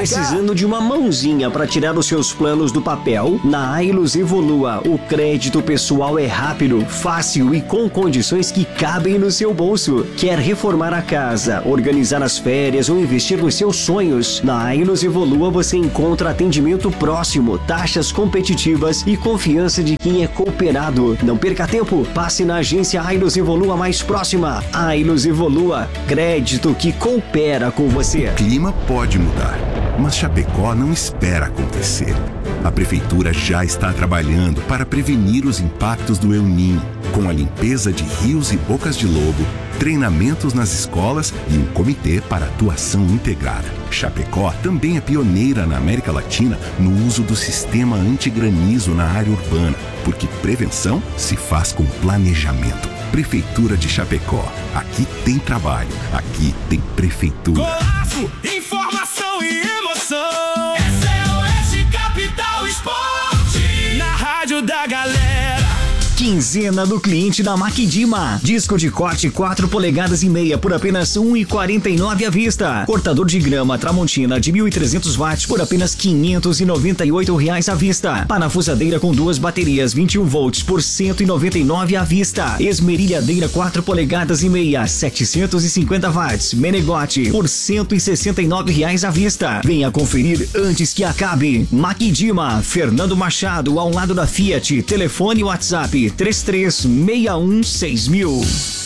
Precisando de uma mãozinha para tirar os seus planos do papel? Na Ailus Evolua, o crédito pessoal é rápido, fácil e com condições que cabem no seu bolso. Quer reformar a casa, organizar as férias ou investir nos seus sonhos? Na Ailus Evolua você encontra atendimento próximo, taxas competitivas e confiança de quem é cooperado. Não perca tempo, passe na agência Ailus Evolua mais próxima. Ailus Evolua, crédito que coopera com você. O clima pode mudar, mas Chapecó não espera acontecer. A prefeitura já está trabalhando para prevenir os impactos do El Niño, com a limpeza de rios e bocas de lobo, treinamentos nas escolas e um comitê para atuação integrada. Chapecó também é pioneira na América Latina no uso do sistema antigranizo na área urbana, porque prevenção se faz com planejamento. Prefeitura de Chapecó. Aqui tem trabalho, aqui tem prefeitura. Golaço, informação e emoção. SOS Capital Esporte. Na rádio da galera. Quinzena do cliente da Maquidima. Disco de corte 4 polegadas e meia por apenas R$ 1,49 à vista. Cortador de grama Tramontina de 1.300 watts por apenas R$ 598 à vista. Parafusadeira com 2 baterias 21 volts por R$ 199 à vista. Esmerilhadeira 4 polegadas e meia 750 watts. Menegote por R$ 169 à vista. Venha conferir antes que acabe. Maquidima, Fernando Machado, ao lado da Fiat. Telefone e WhatsApp 33616000.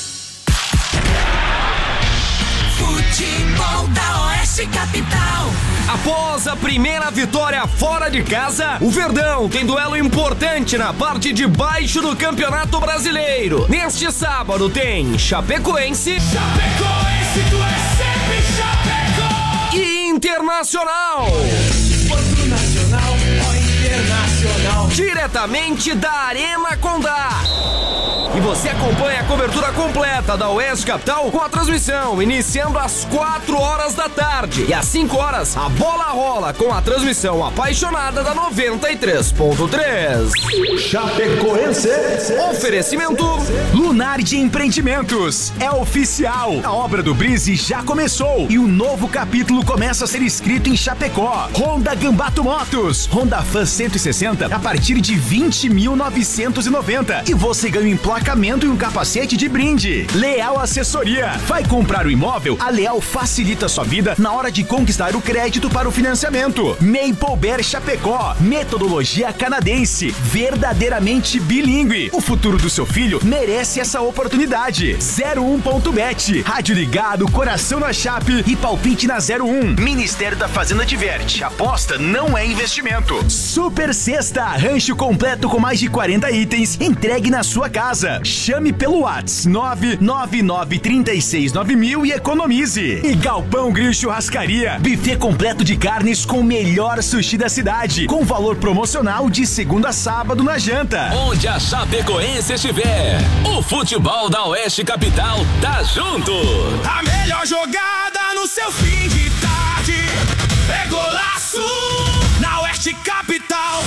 Futebol da Oeste Capital. Após a primeira vitória fora de casa, o Verdão tem duelo importante na parte de baixo do Campeonato Brasileiro. Neste sábado tem Chapecoense, Tu é sempre Chapecó. e Internacional. Esporte Nacional ou Internacional. Diretamente da Arena Condá. E você acompanha a cobertura completa da Oeste Capital com a transmissão, iniciando às 4 horas da tarde. E às 5 horas, a bola rola com a transmissão apaixonada da 93.3. Chapecoense. Oferecimento Lunardi Empreendimentos. É oficial. A obra do Brise já começou e um novo capítulo começa a ser escrito em Chapecó. Honda Gambato Motos. Honda Fan 160 a partir de 20.990. E você ganha um emplacamento e um capacete de brinde. Leal Assessoria. Vai comprar o imóvel? A Leal facilita sua vida na hora de conquistar o crédito para o financiamento. Maple Bear Chapecó. Metodologia canadense. Verdadeiramente bilíngue. O futuro do seu filho merece essa oportunidade. 01.bet. Rádio ligado, coração na chape e palpite na 01. Ministério da Fazenda diverte. Aposta não é investimento. Super Sexta. Rancho completo com mais de 40 itens. Entregue na sua casa. Chame pelo WhatsApp 999369000 e economize. E Galpão Grill Churrascaria. Buffet completo de carnes com o melhor sushi da cidade. Com valor promocional de segunda a sábado na janta. Onde a Chapecoense estiver, o futebol da Oeste Capital tá junto. A melhor jogada no seu fim de tarde é golaço na Oeste Capital.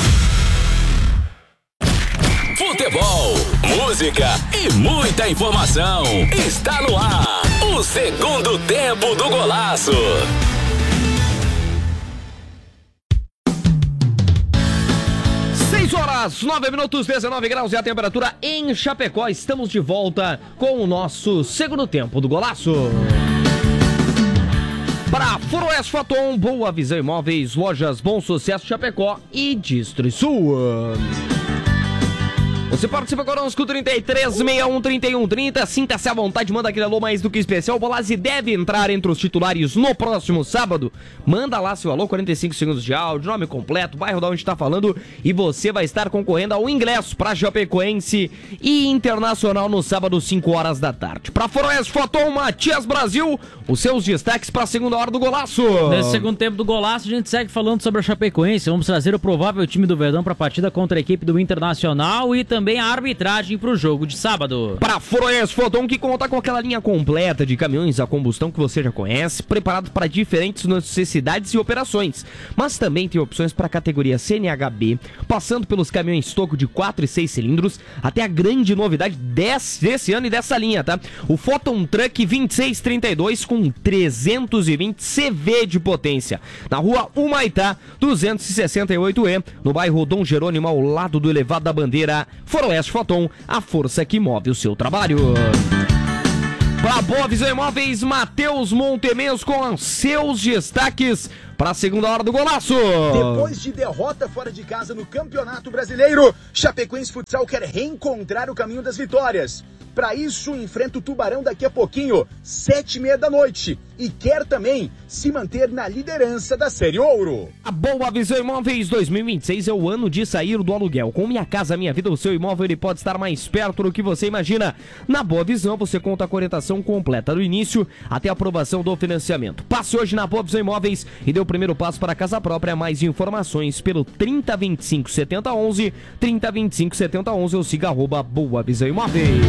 Futebol, música e muita informação. Está no ar o segundo tempo do Golaço. 6 horas, 9 minutos, 19 graus e a temperatura em Chapecó. Estamos de volta com o nosso segundo tempo do Golaço. Para Foroeste Faton, Boa Visão Imóveis, Lojas Bom Sucesso Chapecó e Distrisul. Você participa conosco, 33613130, sinta-se à vontade, manda aquele alô mais do que especial. O Bolazzi deve entrar entre os titulares no próximo sábado. Manda lá seu alô, 45 segundos de áudio, nome completo, bairro da onde está falando, e você vai estar concorrendo ao ingresso para Chapecoense e Internacional no sábado, 5 horas da tarde. Para Foroeste Foton, Matias Brasil, os seus destaques para a segunda hora do Golaço. Nesse segundo tempo do Golaço, a gente segue falando sobre a Chapecoense. Vamos trazer o provável time do Verdão para a partida contra a equipe do Internacional e também também a arbitragem pro jogo de sábado. Para Foroeste Foton, que conta com aquela linha completa de caminhões a combustão que você já conhece, preparado para diferentes necessidades e operações, mas também tem opções para a categoria CNHB, passando pelos caminhões toco de 4 e 6 cilindros, até a grande novidade desse ano e dessa linha, tá? O Foton Truck 2632 com 320 CV de potência, na rua Humaitá, 268E, no bairro Dom Jerônimo, ao lado do elevado da bandeira. Foroeste Foton, a força que move o seu trabalho. Para Boa Visão Imóveis, Matheus Montemens com seus destaques para a segunda hora do golaço. Depois de derrota fora de casa no Campeonato Brasileiro, Chapecoense Futsal quer reencontrar o caminho das vitórias. Para isso, enfrenta o Tubarão daqui a pouquinho, 7h30 da noite. E quer também se manter na liderança da Série Ouro. A Boa Visão Imóveis 2026 é o ano de sair do aluguel. Com Minha Casa Minha Vida, o seu imóvel ele pode estar mais perto do que você imagina. Na Boa Visão, você conta com a orientação completa do início até a aprovação do financiamento. Passe hoje na Boa Visão Imóveis e dê o primeiro passo para a casa própria. Mais informações pelo 3025 7011, 3025 7011 ou siga @Boa Visão Imóveis.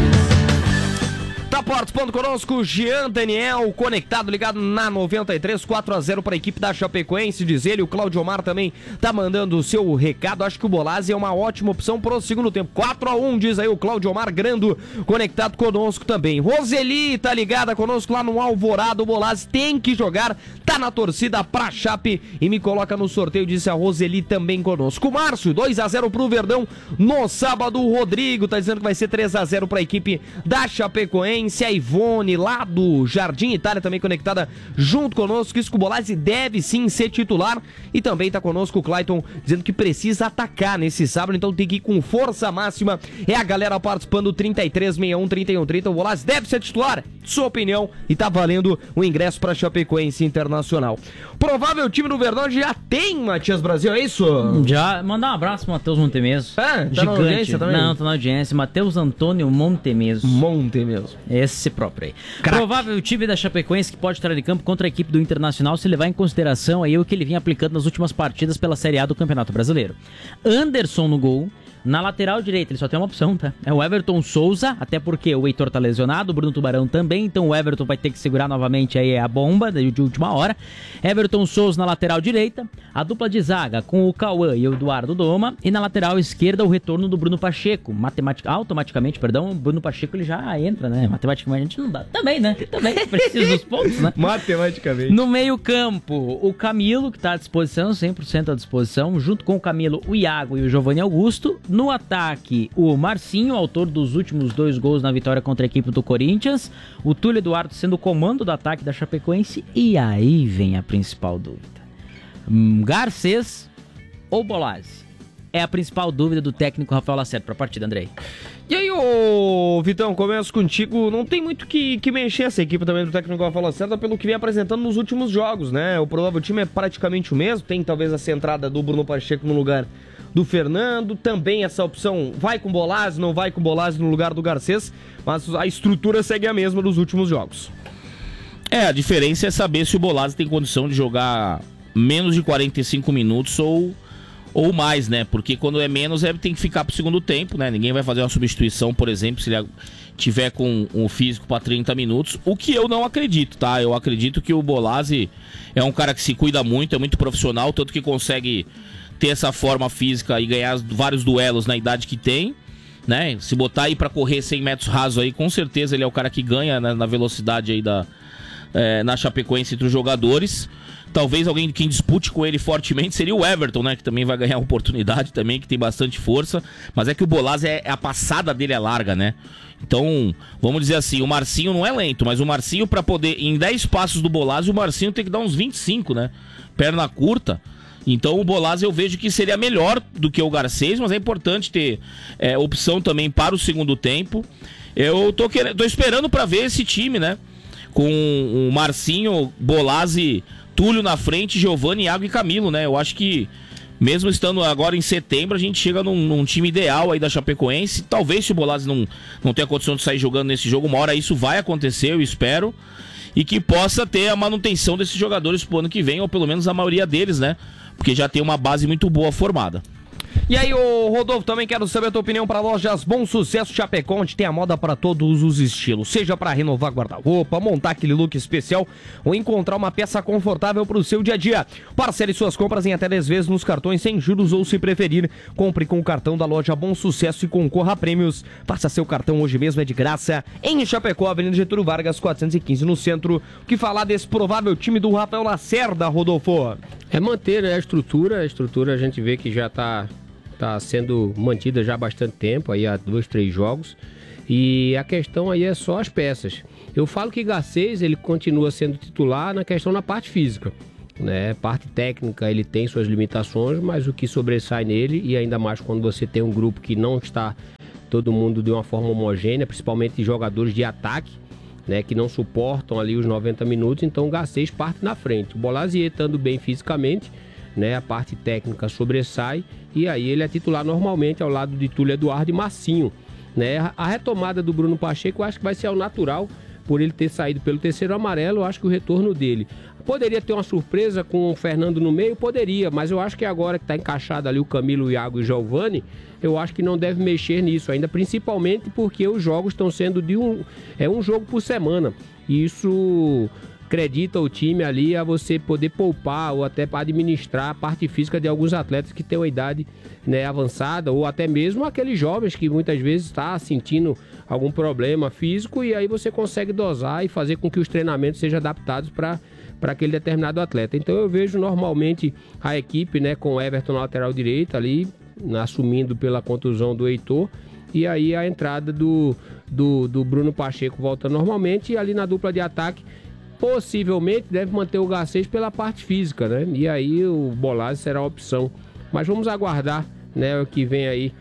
Tá participando conosco, Jean Daniel, conectado, ligado na 93, 4-0 para a equipe da Chapecoense, diz ele. O Claudio Omar também tá mandando o seu recado. Acho que o Bolazzi é uma ótima opção pro segundo tempo. 4-1, diz aí o Claudio Omar Grando, conectado conosco também. Roseli tá ligada conosco lá no Alvorada. O Bolazzi tem que jogar, tá na torcida pra Chape e me coloca no sorteio, disse a Roseli também conosco. O Márcio, 2-0 pro Verdão no sábado. O Rodrigo tá dizendo que vai ser 3-0 pra equipe da Chapecoense. A Ivone lá do Jardim Itália também conectada junto conosco. Isso que o Bolazzi deve sim ser titular. E também tá conosco o Clayton dizendo que precisa atacar nesse sábado, então tem que ir com força máxima. É a galera participando, 3361-3130. O Bolazzi deve ser titular, sua opinião, e tá valendo o ingresso pra Chapecoense Internacional. Provável time do Verdão já tem, Matias Brasil, é isso? Já, mandar um abraço pro Matheus Montemesmo. Ah, tá na audiência também? Não, tá na audiência. Matheus Antônio Montemesmo. Esse próprio aí. Crack. Provável time da Chapecoense que pode estar em campo contra a equipe do Internacional, se levar em consideração aí o que ele vinha aplicando nas últimas partidas pela Série A do Campeonato Brasileiro. Anderson no gol. Na lateral direita, ele só tem uma opção, tá? É o Everton Souza, até porque o Heitor tá lesionado, o Bruno Tubarão também, então o Everton vai ter que segurar novamente aí a bomba de última hora. Everton Souza na lateral direita, a dupla de zaga com o Cauã e o Eduardo Doma, e na lateral esquerda o retorno do Bruno Pacheco. Automaticamente, o Bruno Pacheco ele já entra, né? Matematicamente a gente não dá. Também, né? Também precisa dos pontos, né? Matematicamente. No meio campo, o Camilo, que tá à disposição, 100% à disposição, junto com o Camilo, o Iago e o Giovanni Augusto. No ataque, o Marcinho, autor dos últimos 2 gols na vitória contra a equipe do Corinthians. O Túlio Eduardo sendo o comando do ataque da Chapecoense. E aí vem a principal dúvida. Garcês ou Bolazzi? É a principal dúvida do técnico Rafael Lacerda para a partida, Andrei. E aí, ô Vitão, começo contigo. Não tem muito que mexer essa equipe também do técnico Rafael Lacerda pelo que vem apresentando nos últimos jogos, né? O provável time é praticamente o mesmo. Tem talvez a centrada do Bruno Pacheco no lugar do Fernando, também essa opção vai com Bolazzi, não vai com Bolazzi no lugar do Garcês, mas a estrutura segue a mesma dos últimos jogos. A diferença é saber se o Bolazzi tem condição de jogar menos de 45 minutos ou mais, né? Porque quando é menos, tem que ficar pro segundo tempo, né? Ninguém vai fazer uma substituição, por exemplo, se ele tiver com um físico para 30 minutos, o que eu não acredito, tá? Eu acredito que o Bolazzi é um cara que se cuida muito, é muito profissional, tanto que consegue ter essa forma física e ganhar vários duelos na idade que tem, né? Se botar aí pra correr 100 metros raso aí, com certeza ele é o cara que ganha na velocidade aí na Chapecoense entre os jogadores. Talvez alguém quem dispute com ele fortemente seria o Everton, né? Que também vai ganhar oportunidade também, que tem bastante força. Mas é que o Bolazzi, a passada dele é larga, né? Então, vamos dizer assim, o Marcinho não é lento, mas o Marcinho pra poder, em 10 passos do Bolazzi, o Marcinho tem que dar uns 25, né? Perna curta. Então o Bolazzi eu vejo que seria melhor do que o Garcês, mas é importante ter opção também para o segundo tempo. Eu tô esperando para ver esse time, né? Com o Marcinho, Bolazzi, Túlio na frente, Giovanni, Iago e Camilo, né? Eu acho que mesmo estando agora em setembro, a gente chega num time ideal aí da Chapecoense. Talvez se o Bolazzi não tenha condição de sair jogando nesse jogo, uma hora isso vai acontecer, eu espero. E que possa ter a manutenção desses jogadores pro ano que vem, ou pelo menos a maioria deles, né? Porque já tem uma base muito boa formada. E aí, ô Rodolfo, também quero saber a tua opinião para lojas Bom Sucesso Chapecó, onde tem a moda para todos os estilos. Seja para renovar guarda-roupa, montar aquele look especial ou encontrar uma peça confortável para o seu dia a dia. Parcele suas compras em até 10 vezes nos cartões sem juros ou, se preferir, compre com o cartão da loja Bom Sucesso e concorra a prêmios. Faça seu cartão hoje mesmo, é de graça. Em Chapecó, Avenida Getúlio Vargas, 415 no centro. O que falar desse provável time do Rafael Lacerda, Rodolfo? É manter, né, a estrutura a gente vê que já tá sendo mantida já há bastante tempo, aí há 2, 3 jogos, e a questão aí é só as peças. Eu falo que Garcês, ele continua sendo titular na questão na parte física, né, parte técnica ele tem suas limitações, mas o que sobressai nele, e ainda mais quando você tem um grupo que não está todo mundo de uma forma homogênea, principalmente jogadores de ataque, né, que não suportam ali os 90 minutos, então o Garcês parte na frente. O Bolazier estando bem fisicamente, né, a parte técnica sobressai, e aí ele é titular normalmente ao lado de Túlio Eduardo e Marcinho, né? A retomada do Bruno Pacheco eu acho que vai ser ao natural, por ele ter saído pelo terceiro amarelo, eu acho que o retorno dele poderia ter uma surpresa com o Fernando no meio, poderia, mas eu acho que agora que está encaixado ali o Camilo, o Iago e o Giovani, eu acho que não deve mexer nisso ainda, principalmente porque os jogos estão sendo um jogo por semana, e isso acredita o time ali a você poder poupar ou até para administrar a parte física de alguns atletas que têm uma idade, né, avançada, ou até mesmo aqueles jovens que muitas vezes está sentindo algum problema físico, e aí você consegue dosar e fazer com que os treinamentos sejam adaptados para aquele determinado atleta. Então eu vejo normalmente a equipe, né, com o Everton na lateral direita ali, assumindo pela contusão do Heitor, e aí a entrada do Bruno Pacheco voltando normalmente, e ali na dupla de ataque possivelmente deve manter o Garcês pela parte física, né? E aí o Bolazzi será a opção. Mas vamos aguardar, né, o que vem aí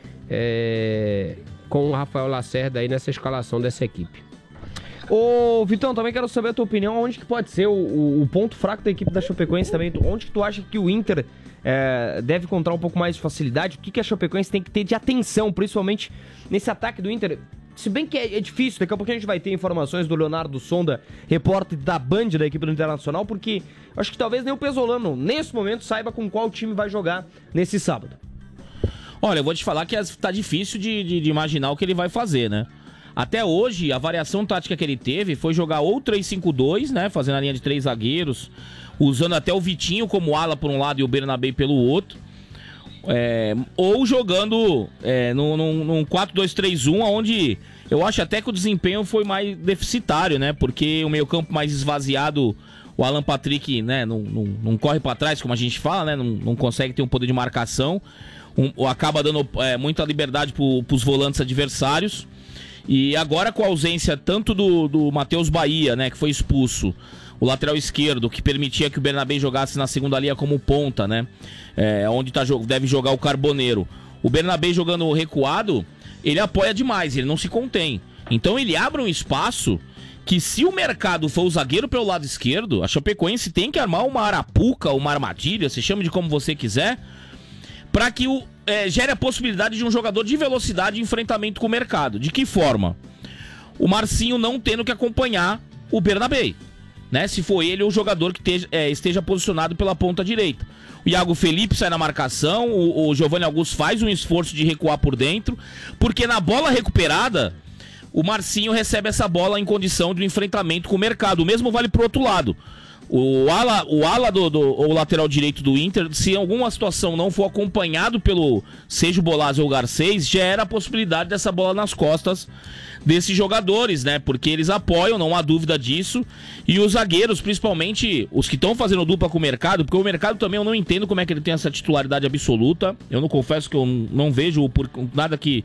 com o Rafael Lacerda aí nessa escalação dessa equipe. Ô, Vitão, também quero saber a tua opinião, onde que pode ser o ponto fraco da equipe da Chapecoense também, onde que tu acha que o Inter deve encontrar um pouco mais de facilidade, o que a Chapecoense tem que ter de atenção, principalmente nesse ataque do Inter, se bem que é difícil, daqui a pouco a gente vai ter informações do Leonardo Sonda, repórter da Band da equipe do Internacional, porque acho que talvez nem o Pesolano, nesse momento, saiba com qual time vai jogar nesse sábado. Olha, eu vou te falar que tá difícil de imaginar o que ele vai fazer, né? Até hoje, a variação tática que ele teve foi jogar ou 3-5-2, né? Fazendo a linha de 3 zagueiros, usando até o Vitinho como ala por um lado e o Bernabé pelo outro. Ou jogando num 4-2-3-1, onde eu acho até que o desempenho foi mais deficitário, né? Porque o meio campo mais esvaziado, o Alan Patrick, né, não corre para trás, como a gente fala, né? Não consegue ter um poder de marcação, acaba dando muita liberdade pros volantes adversários. E agora com a ausência tanto do Matheus Bahia, né, que foi expulso, o lateral esquerdo, que permitia que o Bernabé jogasse na segunda linha como ponta, né? Onde deve jogar o Carboneiro. O Bernabé jogando recuado, ele apoia demais, ele não se contém. Então ele abre um espaço que, se o mercado for o zagueiro pelo lado esquerdo, a Chapecoense tem que armar uma arapuca, uma armadilha, se chame de como você quiser, para que gere a possibilidade de um jogador de velocidade em enfrentamento com o mercado. De que forma? O Marcinho não tendo que acompanhar o Bernabé, né? Se for ele o jogador que esteja posicionado pela ponta direita. O Iago Felipe sai na marcação, o Giovanni Augusto faz um esforço de recuar por dentro, porque na bola recuperada, o Marcinho recebe essa bola em condição de um enfrentamento com o mercado. O mesmo vale pro outro lado. O ala ou lateral direito do Inter, se em alguma situação não for acompanhado pelo seja o Bolazzi ou o Garcês, gera a possibilidade dessa bola nas costas desses jogadores, né? Porque eles apoiam, não há dúvida disso. E os zagueiros, principalmente os que estão fazendo dupla com o mercado, porque o mercado também eu não entendo como é que ele tem essa titularidade absoluta. Eu não confesso que eu não vejo nada que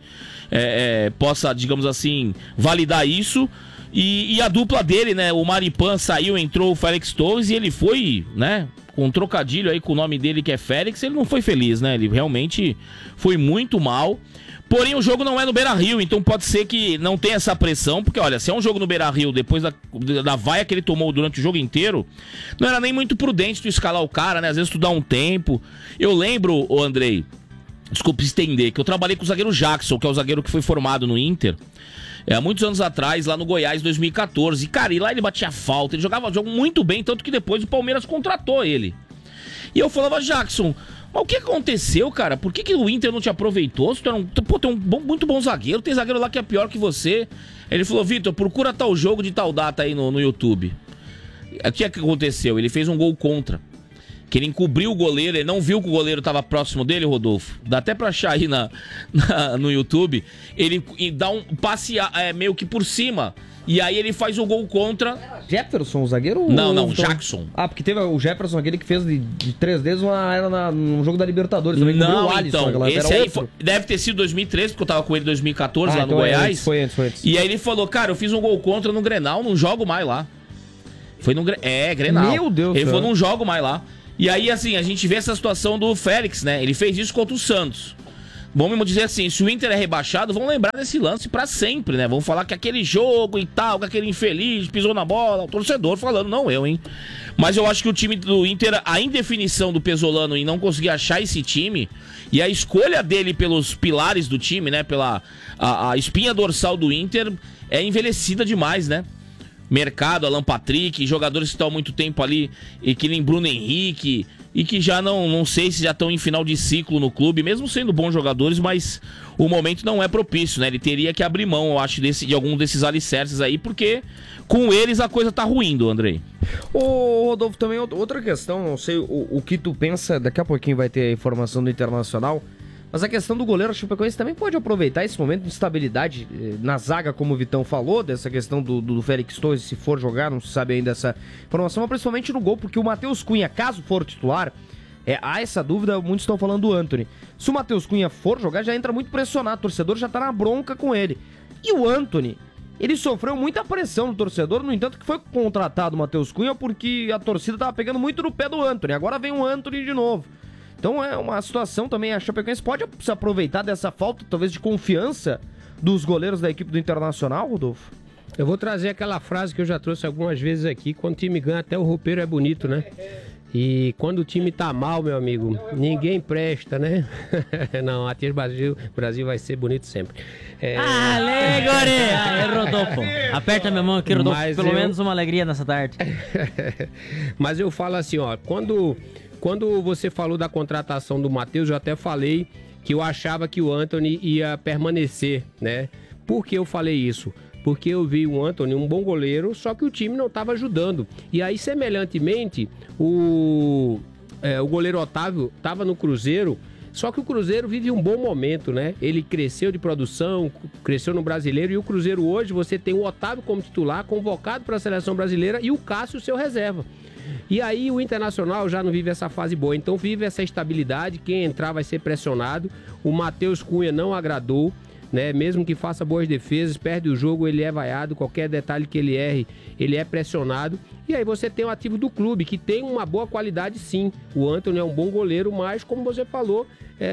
possa, digamos assim, validar isso. E a dupla dele, né, o Maripan saiu, entrou o Félix Torres e ele foi, né, com um trocadilho aí com o nome dele que é Félix, ele não foi feliz, né, ele realmente foi muito mal. Porém o jogo não é no Beira-Rio, então pode ser que não tenha essa pressão, porque olha, se é um jogo no Beira-Rio depois da vaia que ele tomou durante o jogo inteiro, não era nem muito prudente tu escalar o cara, né, às vezes tu dá um tempo. Eu lembro, Andrei, desculpa estender, que eu trabalhei com o zagueiro Jackson, que é o zagueiro que foi formado no Inter, há muitos anos atrás, lá no Goiás, 2014. E, cara, e lá ele batia falta, ele jogava o jogo muito bem, tanto que depois o Palmeiras contratou ele. E eu falava, Jackson, Mas o que aconteceu, cara? Por que o Inter não te aproveitou? Tem muito bom zagueiro, tem zagueiro lá que é pior que você. Ele falou, Vitor, procura tal jogo de tal data aí no YouTube. O que aconteceu? Ele fez um gol contra. Que ele encobriu o goleiro, ele não viu que o goleiro estava próximo dele, Rodolfo. Dá até pra achar aí no YouTube. Ele dá um passe meio que por cima. E aí ele faz o gol contra. Jefferson, o zagueiro? Não, Jackson. Ah, porque teve o Jefferson, aquele que fez de 3 vezes num jogo da Libertadores. Também não, o Alisson, então, esse aí deve ter sido 2013, porque eu tava com ele em 2014 lá no Goiás. Foi antes. E aí ele falou, cara, eu fiz um gol contra no Grenal, não jogo mais lá. Foi no Grenal. Meu Deus. Ele falou, não jogo mais lá. E aí, assim, a gente vê essa situação do Félix, né? Ele fez isso contra o Santos. Vamos dizer assim, se o Inter é rebaixado, vão lembrar desse lance pra sempre, né? Vão falar que aquele jogo e tal, que aquele infeliz pisou na bola, o torcedor falando, não eu, hein? Mas eu acho que o time do Inter, a indefinição do Pesolano em não conseguir achar esse time, e a escolha dele pelos pilares do time, né? Pela a espinha dorsal do Inter, é envelhecida demais, né? Mercado, Alan Patrick, jogadores que estão há muito tempo ali, e que nem Bruno Henrique, e que já não sei se já estão em final de ciclo no clube, mesmo sendo bons jogadores, mas o momento não é propício, né? Ele teria que abrir mão, eu acho, de algum desses alicerces aí, porque com eles a coisa tá ruindo, Andrei. Ô, Rodolfo, também outra questão, não sei o que tu pensa, daqui a pouquinho vai ter a informação do Internacional, mas a questão do goleiro Chapecoense também pode aproveitar esse momento de instabilidade na zaga, como o Vitão falou, dessa questão do Félix Torres, se for jogar, não se sabe ainda essa informação, mas principalmente no gol, porque o Matheus Cunha, caso for titular, há essa dúvida, muitos estão falando do Antony. Se o Matheus Cunha for jogar, já entra muito pressionado, o torcedor já tá na bronca com ele. E o Antony, ele sofreu muita pressão do torcedor, no entanto que foi contratado o Matheus Cunha porque a torcida tava pegando muito no pé do Antony, agora vem o Antony de novo. Então é uma situação também, a Chapecoense pode se aproveitar dessa falta, talvez, de confiança dos goleiros da equipe do Internacional, Rodolfo? Eu vou trazer aquela frase que eu já trouxe algumas vezes aqui, quando o time ganha até o roupeiro é bonito, né? E quando o time tá mal, meu amigo, ninguém presta, né? Não, aqui o Brasil vai ser bonito sempre. Alegre! Rodolfo, aperta minha mão aqui, Rodolfo, pelo menos uma alegria nessa tarde. Mas eu falo assim, ó, quando você falou da contratação do Matheus, eu até falei que eu achava que o Antony ia permanecer, né? Por que eu falei isso? Porque eu vi o Antony um bom goleiro, só que o time não estava ajudando. E aí, semelhantemente, o goleiro Otávio estava no Cruzeiro, só que o Cruzeiro vive um bom momento, né? Ele cresceu de produção, cresceu no Brasileiro, e o Cruzeiro hoje, você tem o Otávio como titular, convocado para a Seleção Brasileira, e o Cássio, seu reserva. E aí o Internacional já não vive essa fase boa, então vive essa estabilidade, quem entrar vai ser pressionado. O Matheus Cunha não agradou, né? Mesmo que faça boas defesas, perde o jogo, ele é vaiado, qualquer detalhe que ele erre, ele é pressionado. E aí você tem o ativo do clube, que tem uma boa qualidade sim. O Antony é um bom goleiro, mas como você falou,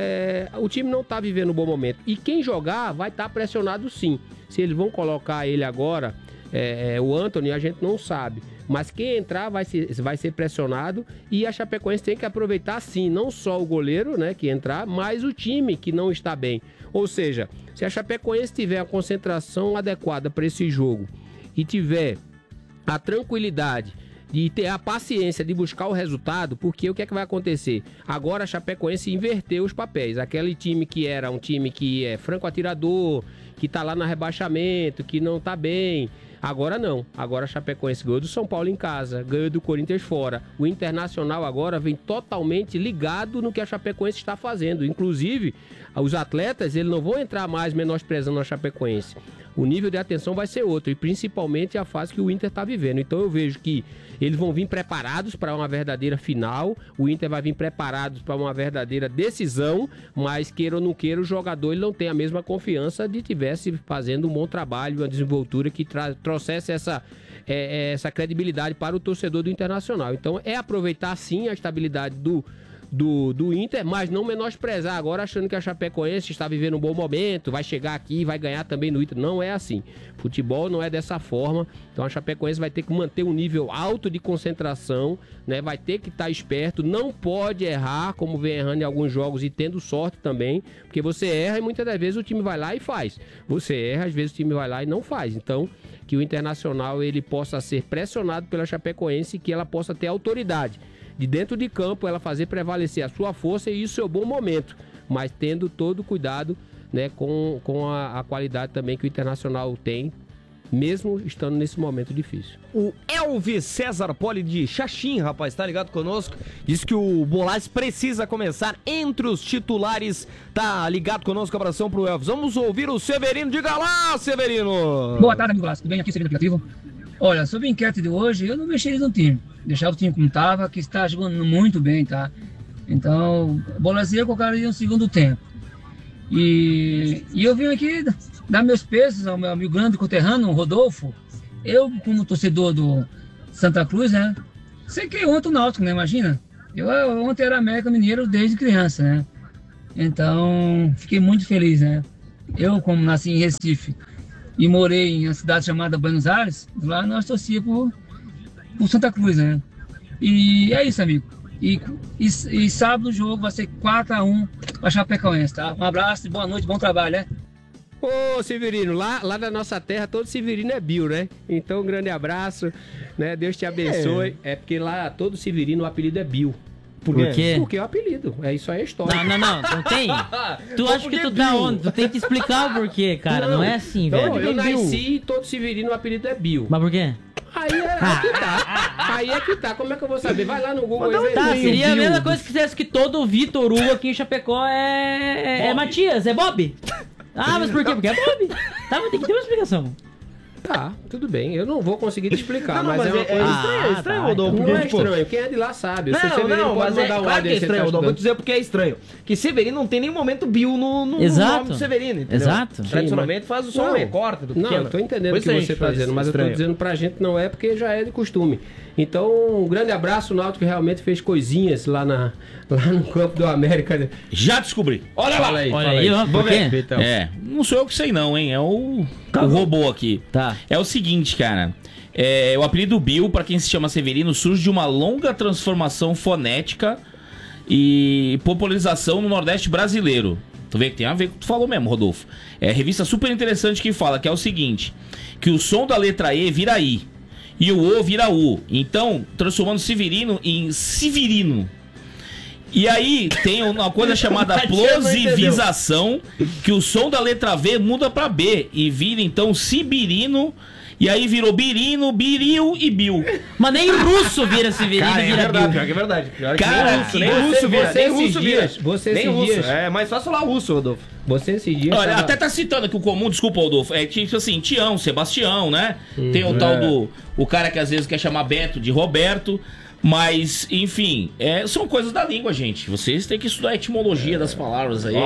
o time não está vivendo um bom momento. E quem jogar vai estar pressionado sim. Se eles vão colocar ele agora, o Antony, a gente não sabe. Mas quem entrar vai ser pressionado, e a Chapecoense tem que aproveitar sim, não só o goleiro, né, que entrar, mas o time que não está bem. Ou seja, se a Chapecoense tiver a concentração adequada para esse jogo e tiver a tranquilidade de ter a paciência de buscar o resultado, porque o que é que vai acontecer? Agora a Chapecoense inverteu os papéis. Aquele time que era um time que é franco atirador, que tá lá no rebaixamento, que não tá bem. Agora não. Agora a Chapecoense ganhou do São Paulo em casa, ganhou do Corinthians fora. O Internacional agora vem totalmente ligado no que a Chapecoense está fazendo. Inclusive, os atletas, eles não vão entrar mais menosprezando a Chapecoense. O nível de atenção vai ser outro, e principalmente a fase que o Inter está vivendo. Então eu vejo que eles vão vir preparados para uma verdadeira final, o Inter vai vir preparado para uma verdadeira decisão, mas queira ou não queira, o jogador ele não tem a mesma confiança de tivesse fazendo um bom trabalho, uma desenvoltura que trouxesse essa credibilidade para o torcedor do Internacional. Então é aproveitar sim a estabilidade do Inter, mas não menosprezar agora achando que a Chapecoense está vivendo um bom momento, vai chegar aqui e vai ganhar também no Inter. Não é assim. Futebol não é dessa forma. Então a Chapecoense vai ter que manter um nível alto de concentração, né? Vai ter que estar esperto, não pode errar, como vem errando em alguns jogos e tendo sorte também, porque você erra e muitas das vezes o time vai lá e faz. Você erra, às vezes o time vai lá e não faz. Então, que o Internacional ele possa ser pressionado pela Chapecoense e que ela possa ter autoridade. de dentro de campo, ela fazer prevalecer a sua força e o seu bom momento, mas tendo todo o cuidado, né, com a qualidade também que o Internacional tem, mesmo estando nesse momento difícil. O Elvis César Poli de Xaxim, rapaz, tá ligado conosco? Diz que o Bolazzi precisa começar entre os titulares. Tá ligado conosco, abração pro Elvis. Vamos ouvir o Severino. Diga lá, Severino! Boa tarde, amigo Bolazzi. Tudo bem? Aqui, Severino Aplicativo. Olha, sobre a enquete de hoje, eu não mexeria no time. Deixava o time como tava, que está jogando muito bem, tá? Então, o Bolazzi eu colocaria no segundo tempo. E eu vim aqui dar meus pesos ao meu amigo grande conterrâneo, o Rodolfo. Eu, como torcedor do Santa Cruz, né? Sei que ontem o Náutico, né? Imagina. Eu ontem era América Mineiro desde criança, né? Então, fiquei muito feliz, né? Eu, como nasci em Recife e morei em uma cidade chamada Buenos Aires, lá nós torcíamos por Santa Cruz, né? E é isso, amigo. E sábado o jogo vai ser 4-1 para Chapecoense, tá? Um abraço, boa noite, bom trabalho, né? Ô Severino, lá da nossa terra todo Severino é Bill, né? então um grande abraço, né? Deus te abençoe. É porque lá todo Severino o apelido é Bill. Por quê? Porque é o apelido, isso aí é história. Não tem. Tu acha que tu tá onde? Tu tem que explicar o porquê, cara, não é assim, então, velho. Eu nasci e todo Severino o apelido é Bill. Mas por quê? Aí é que tá. Como é que eu vou saber? Vai lá no Google e Tá, seria a mesma coisa que dissesse que todo Vitor Hugo aqui em Chapecó é Matias, é Bob. Ah, mas por quê? Porque é Bob. Tá, mas tem que ter uma explicação. Tá, tudo bem. Eu não vou conseguir te explicar, mas é uma coisa... estranho, Rodolfo. Não é estranho, quem é de lá sabe. Não, mas é claro que é estranho, Rodolfo. Vou dizer porque é estranho. Que Severino não tem nenhum momento Bill no nome do Severino, entendeu? Exato. Tradicionalmente faz só um recorte do pequeno. Não, tô entendendo o que você tá dizendo, mas eu tô dizendo pra gente não é porque já é de costume. Então, um grande abraço, o Náutico realmente fez coisinhas lá no campo do América. Já descobri. Olha lá. Olha aí, ó. Por quê? Não sou eu que sei não, hein? É o robô aqui. Tá. É o seguinte, cara. O apelido Bill, pra quem se chama Severino, surge de uma longa transformação fonética e popularização no Nordeste brasileiro. Tu vê que tem a ver com o que tu falou mesmo, Rodolfo. É revista super interessante que fala que é o seguinte, que o som da letra E vira I e o O vira U. Então, transformando Severino em Severino. E aí tem uma coisa chamada plosivização, que o som da letra V muda pra B e vira então Sibirino. E aí virou Birino, Biril e Bil. Mas nem o russo vira Severino, cara, vira Bil. Pior que é verdade. Cara, nem russo vira. Nem russo vira. Nem russo. É mais fácil falar russo, Rodolfo. Você esses dias... Olha, até tá citando aqui o comum, desculpa, Rodolfo, é tipo assim, Tião, Sebastião, né? Tem o tal do... O cara que às vezes quer chamar Beto de Roberto. Mas, enfim, são coisas da língua, gente. Vocês têm que estudar a etimologia das palavras aí.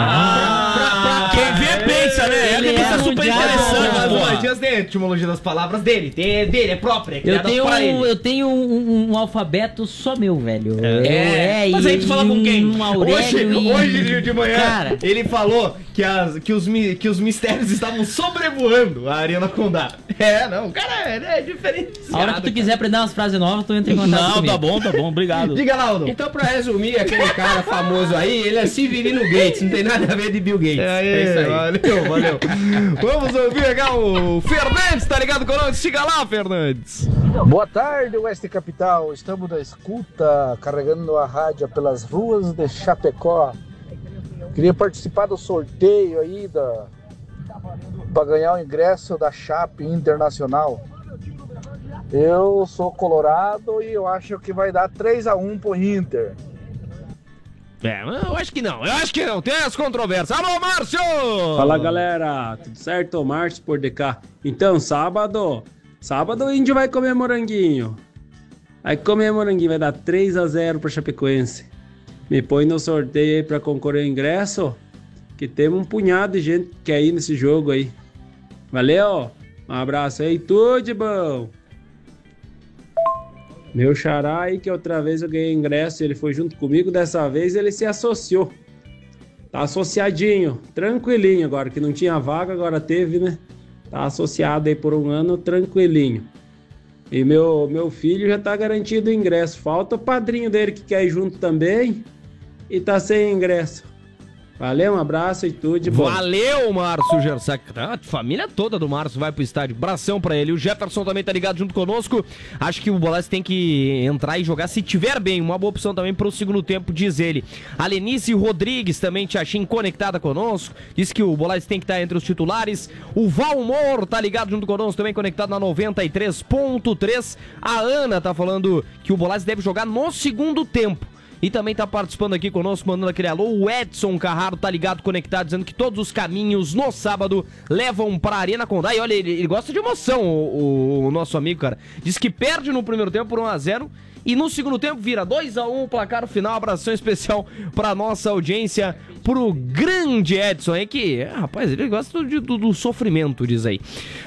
Quem vê, pensa, né? Ele é super interessante. Mas tem a etimologia das palavras dele. É própria, eu tenho um alfabeto só meu, velho. Mas aí tu fala com quem? Hoje de manhã, cara, ele falou que os mistérios estavam sobrevoando a Arena Condá. O cara é diferente. A hora que tu quiser aprender umas frases novas, tu entra em contato comigo. Tá bom, obrigado. Diga lá, Aldo. Então, pra resumir, aquele cara famoso aí, ele é Severino Gates, não tem nada a ver de Bill Gates. É isso aí. Valeu. Vamos ouvir aqui o Fernandes, tá ligado conosco? Siga lá, Fernandes. Boa tarde, Oeste Capital. Estamos na escuta, carregando a rádio pelas ruas de Chapecó. Queria participar do sorteio aí para ganhar o ingresso da Chape Internacional. Eu sou colorado e eu acho que vai dar 3-1 pro Inter. Eu acho que não. Tem as controvérsias. Alô, Márcio! Fala, galera. Tudo certo? Márcio por DK. Então, sábado o Índio vai comer moranguinho. Vai comer moranguinho, vai dar 3-0 pra Chapecoense. Me põe no sorteio aí pra concorrer ao ingresso, que temos um punhado de gente que quer ir nesse jogo aí. Valeu! Um abraço aí, tudo de bom! Meu xará aí, que outra vez eu ganhei ingresso, ele foi junto comigo, dessa vez ele se associou. Tá associadinho, tranquilinho agora, que não tinha vaga, agora teve, né? Tá associado aí por um ano, tranquilinho. E meu filho já tá garantido o ingresso. Falta o padrinho dele que quer ir junto também e tá sem ingresso. Valeu, um abraço e tudo de bom. Valeu, Márcio Gersac. A família toda do Márcio vai pro estádio. Abração pra ele. O Jefferson também tá ligado junto conosco. Acho que o Bolás tem que entrar e jogar se tiver bem. Uma boa opção também pro segundo tempo, diz ele. A Lenice Rodrigues também, Tchachim, conectada conosco. Diz que o Bolás tem que estar entre os titulares. O Valmor tá ligado junto conosco, também conectado na 93.3. A Ana tá falando que o Bolás deve jogar no segundo tempo. E também tá participando aqui conosco, mandando aquele alô. O Edson Carraro tá ligado, conectado, dizendo que todos os caminhos no sábado levam pra Arena Condá. E olha, ele gosta de emoção, o nosso amigo, cara. Diz que perde no primeiro tempo por 1-0 e no segundo tempo vira 2-1 o placar final. Abração especial pra nossa audiência, pro grande Edson aí, que, rapaz, ele gosta do sofrimento, diz aí.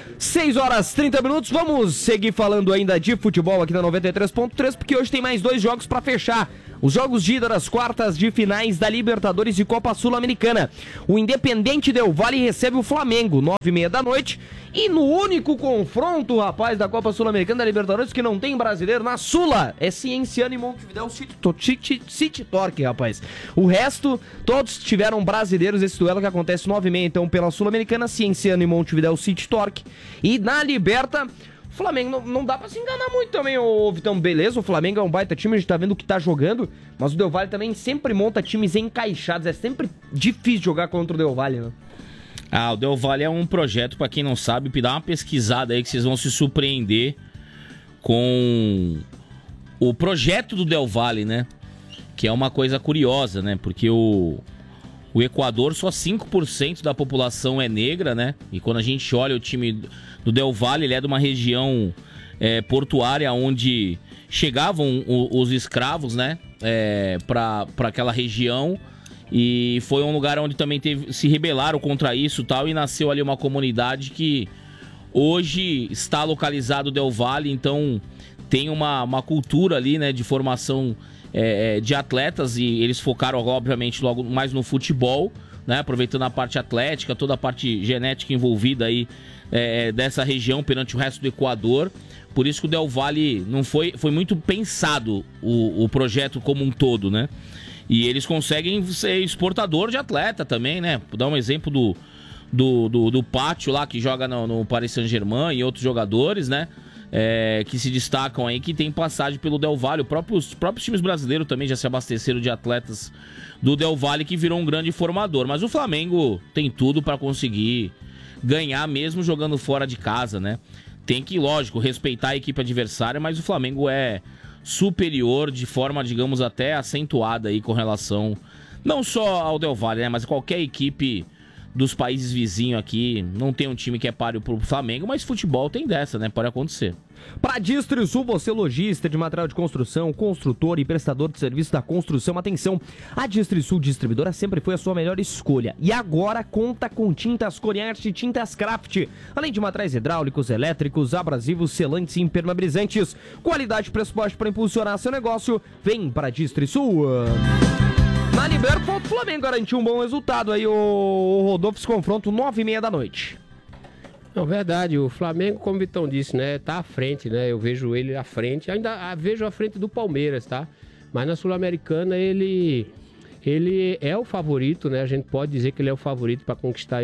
6h30, vamos seguir falando ainda de futebol aqui na 93.3, porque hoje tem mais 2 jogos pra fechar. Os jogos de ida das quartas de finais da Libertadores e Copa Sul-Americana. O Independente Del Valle recebe o Flamengo, 9h30 da noite. E no único confronto, rapaz, da Copa Sul-Americana da Libertadores, que não tem brasileiro na Sula, é Cienciano e Montevidéu City Torque, rapaz. O resto, todos tiveram brasileiros. Esse duelo que acontece 9h30, então, pela Sul-Americana, Cienciano e Montevidéu City Torque. E na Liberta, o Flamengo não dá pra se enganar muito também, ô Vitão. Beleza, o Flamengo é um baita time, a gente tá vendo o que tá jogando, mas o Del Valle também sempre monta times encaixados. É sempre difícil jogar contra o Del Valle, né? O Del Valle é um projeto, pra quem não sabe, dá uma pesquisada aí que vocês vão se surpreender com o projeto do Del Valle, né? Que é uma coisa curiosa, né? Porque o Equador, só 5% da população é negra, né? E quando a gente olha o time do Del Valle, ele é de uma região portuária onde chegavam os escravos, né? Para aquela região. E foi um lugar onde também se rebelaram contra isso e tal. E nasceu ali uma comunidade que hoje está localizado o Del Valle. Então tem uma cultura ali, né? De formação de atletas. E eles focaram, obviamente, logo mais no futebol, né? Aproveitando a parte atlética, toda a parte genética envolvida aí dessa região perante o resto do Equador. Por isso que o Del Valle foi muito pensado o projeto como um todo, né? E eles conseguem ser exportador de atleta também, né? Vou dar um exemplo do Pátio lá, que joga no Paris Saint-Germain, e outros jogadores, né? Que se destacam aí, que tem passagem pelo Del Valle. Os próprios times brasileiros também já se abasteceram de atletas do Del Valle, que virou um grande formador. Mas o Flamengo tem tudo para conseguir ganhar mesmo jogando fora de casa, né? Tem que, lógico, respeitar a equipe adversária, mas o Flamengo é superior de forma, digamos, até acentuada aí com relação não só ao Del Valle, né? Mas qualquer equipe dos países vizinhos aqui. Não tem um time que é páreo pro Flamengo, mas futebol tem dessa, né? Pode acontecer. Pra DistriSul, você lojista de material de construção, construtor e prestador de serviço da construção, atenção, a DistriSul Distribuidora sempre foi a sua melhor escolha e agora conta com tintas Coriarte e tintas Craft, além de materiais hidráulicos, elétricos, abrasivos, selantes e impermeabilizantes. Qualidade e preço baixo para impulsionar seu negócio, vem pra DistriSul. Na Liberta, o Flamengo garantiu um bom resultado aí, o Rodolfo, esse confronto 9h30 da noite. Não, verdade, o Flamengo, como o Vitão disse, né, tá à frente, né, eu vejo ele à frente, ainda vejo à frente do Palmeiras, tá? Mas na Sul-Americana ele é o favorito, né, a gente pode dizer que ele é o favorito para conquistar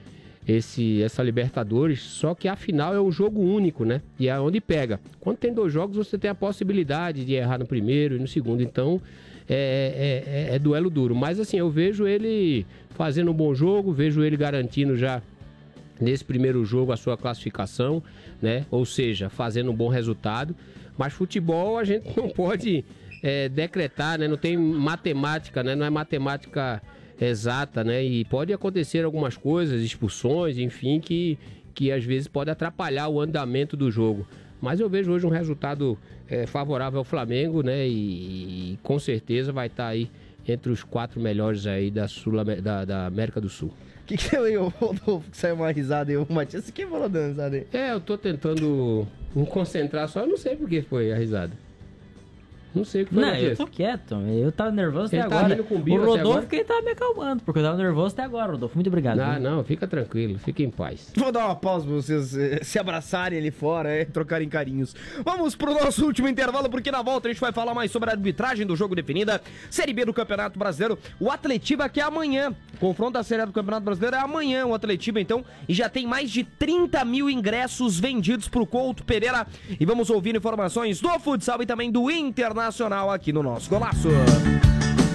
essa Libertadores, só que a final é um jogo único, né, e é onde pega. Quando tem 2 jogos, você tem a possibilidade de errar no primeiro e no segundo, então é duelo duro. Mas assim, eu vejo ele fazendo um bom jogo, vejo ele garantindo já nesse primeiro jogo a sua classificação, né? Ou seja, fazendo um bom resultado. Mas futebol a gente não pode decretar, né? Não tem matemática, né? Não é matemática exata, né? E pode acontecer algumas coisas, expulsões, enfim, que às vezes pode atrapalhar o andamento do jogo. Mas eu vejo hoje um resultado favorável ao Flamengo, né? E com certeza vai estar aí entre os 4 melhores aí da América do Sul. O que é o Rodolfo que saiu uma risada aí? O Matias se quebrou dando risada aí. Eu tô tentando me concentrar só, eu não sei por que foi a risada. Não sei o que foi, Não, Matias. eu tô quieto. Eu tava nervoso Ele até tá agora. rindo com o O Bill até Rodolfo agora? que ele tava me acalmando, porque eu tava nervoso até agora, Rodolfo. Muito obrigado. Ah, viu? não, fica tranquilo, fica em paz. Vou dar uma pausa pra vocês se abraçarem ali fora, trocarem carinhos. Vamos pro nosso último intervalo, porque na volta a gente vai falar mais sobre a arbitragem do jogo definida. Série B do Campeonato Brasileiro. O Atletiba que é amanhã. O confronto da Série A do Campeonato Brasileiro é amanhã, o Atletiba, então. E já tem mais de 30 mil ingressos vendidos pro Couto Pereira. E vamos ouvir informações do futsal e também do Internacional aqui no nosso Golaço.